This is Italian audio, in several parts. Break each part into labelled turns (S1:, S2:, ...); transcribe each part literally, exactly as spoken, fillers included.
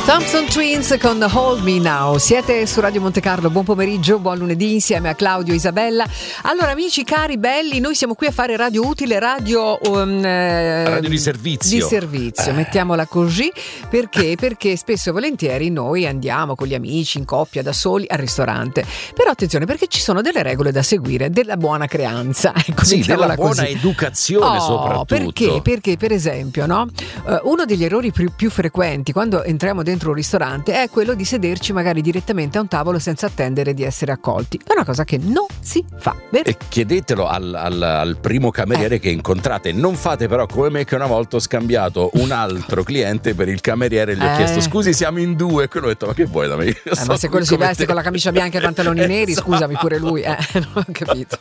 S1: Thompson Twins con Hold Me Now. Siete su Radio Monte Carlo, buon pomeriggio, buon lunedì insieme a Claudio e Isabella. Allora amici cari belli, noi siamo qui a fare radio utile, radio um,
S2: radio di servizio.
S1: Di servizio, eh. mettiamola così, perché? Perché spesso e volentieri noi andiamo con gli amici, in coppia, da soli al ristorante. Però attenzione, perché ci sono delle regole da seguire, della buona creanza. Ecco,
S2: sì, della buona
S1: così.
S2: educazione,
S1: oh,
S2: soprattutto.
S1: Perché? Perché per esempio, no? Uh, uno degli errori più, più frequenti quando entriamo dentro un ristorante è quello di sederci magari direttamente a un tavolo senza attendere di essere accolti. È una cosa che non si fa, vero?
S2: E chiedetelo al, al, al primo cameriere eh. che incontrate. Non fate però come me, che una volta ho scambiato un altro cliente per il cameriere e gli ho
S1: eh.
S2: chiesto scusi siamo in due, e quello ho detto ma che vuoi da me?
S1: Eh, ma se quello si veste te. con la camicia bianca e i pantaloni
S2: esatto.
S1: neri, scusami pure lui, eh, non ho capito.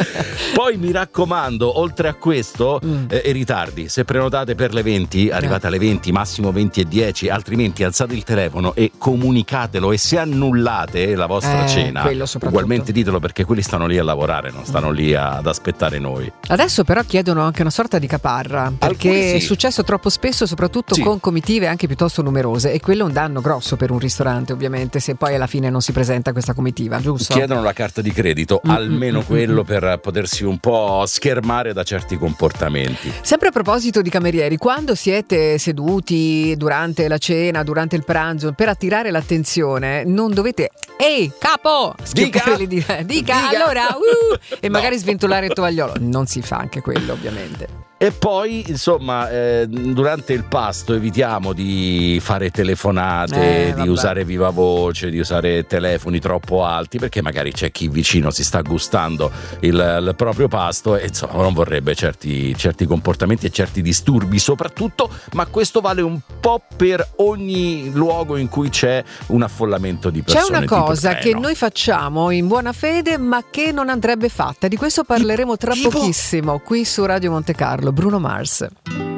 S2: Poi mi raccomando, oltre a questo mm. eh, i ritardi, se prenotate per le venti arrivate eh. alle venti, massimo venti e dieci, altrimenti alzate il telefono e comunicatelo, e se annullate la vostra
S1: eh,
S2: cena ugualmente ditelo, perché quelli stanno lì a lavorare, non stanno lì ad aspettare noi.
S1: Adesso però chiedono anche una sorta di caparra, perché Alcuni sì. è successo troppo spesso, soprattutto sì. con comitive anche piuttosto numerose, e quello è un danno grosso per un ristorante ovviamente, se poi alla fine non si presenta questa comitiva, giusto?
S2: Chiedono la carta di credito, mm-hmm. almeno quello per potersi un po' schermare da certi comportamenti.
S1: Sempre a proposito di camerieri, quando siete seduti durante la cena, durante il pranzo, per attirare l'attenzione non dovete ehi capo
S2: dica,
S1: di, dica, dica allora uh, e no. magari sventolare il tovagliolo, non si fa anche quello ovviamente.
S2: E poi insomma eh, durante il pasto evitiamo di fare telefonate, eh, di vabbè. usare viva voce, di usare telefoni troppo alti, perché magari c'è chi vicino si sta gustando il, il proprio pasto e insomma non vorrebbe certi, certi comportamenti e certi disturbi soprattutto, ma questo vale un po' per ogni luogo in cui c'è un affollamento di persone.
S1: C'è una cosa che noi facciamo in buona fede ma che non andrebbe fatta, di questo parleremo tra pochissimo qui su Radio Monte Carlo. Bruno Mars.